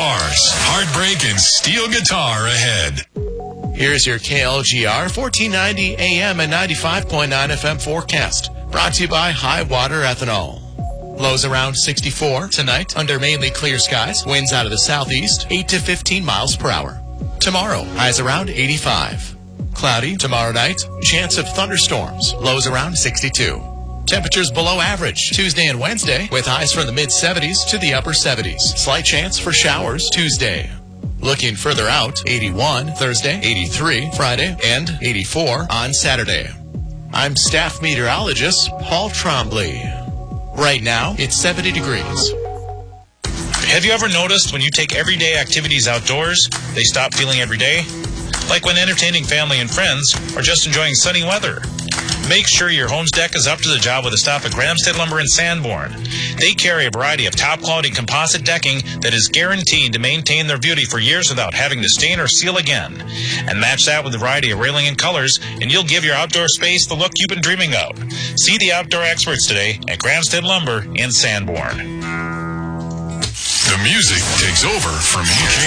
Bars, heartbreak, and steel guitar ahead. Here's your KLGR 1490 AM and 95.9 FM forecast. Brought to you by High Water Ethanol. Lows around 64 tonight under mainly clear skies. Winds out of the southeast, 8 to 15 miles per hour. Tomorrow, highs around 85. Cloudy tomorrow night. Chance of thunderstorms. Lows around 62. Temperatures below average Tuesday and Wednesday with highs from the mid-70s to the upper 70s. Slight chance for showers Tuesday. Looking further out, 81 Thursday, 83 Friday, and 84 on Saturday. I'm staff meteorologist Paul Trombley. Right now, it's 70 degrees. Have you ever noticed when you take everyday activities outdoors, they stop feeling everyday? Like when entertaining family and friends or just enjoying sunny weather. Make sure your home's deck is up to the job with a stop at Grahamstead Lumber in Sanborn. They carry a variety of top-quality composite decking that is guaranteed to maintain their beauty for years without having to stain or seal again. And match that with a variety of railing and colors, and you'll give your outdoor space the look you've been dreaming of. See the outdoor experts today at Grahamstead Lumber in Sanborn. The music takes over from each